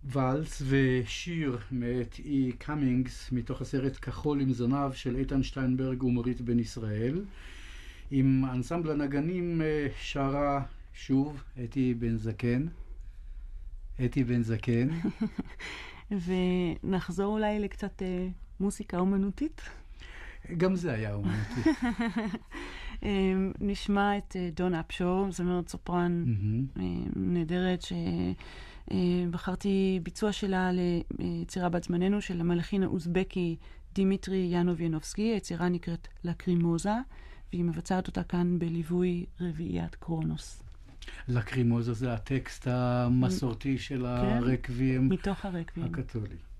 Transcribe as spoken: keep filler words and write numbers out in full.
ואלס ושיר מאת אי קאמינגס מתוך הסרט כחול עם זנב של איתן שטיינברג ומורית בן ישראל. עם אנסמבל הנגנים שרה שוב אתי בן זקן. אתי בן זקן. ונחזור אולי לקצת אה, מוסיקה אומנותית. גם זה היה אומנותי. נשמע את דון אפשור, זמרת סופרן נהדרת שבחרתי ביצוע שלה ליצירה בת זמננו של המלחין האוזבקי דימיטרי ינוב ינובסקי. היצירה נקראת לקרימוזה, והיא מבצעת אותה כאן בליווי רביעיית קרונוס. לקרימוזה זה הטקסט המסורתי של הרקבים מתוך הרקבים הקתולי.